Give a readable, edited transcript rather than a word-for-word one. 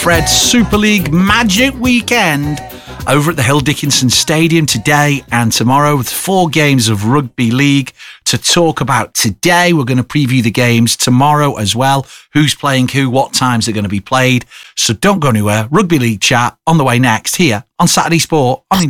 Fred Super League Magic Weekend over at the Hill Dickinson Stadium today and tomorrow with 4 games of rugby league to talk about today. We're going to preview the games tomorrow as well. Who's playing who, what times they're going to be played. So don't go anywhere. Rugby League chat on the way next here on Saturday Sport on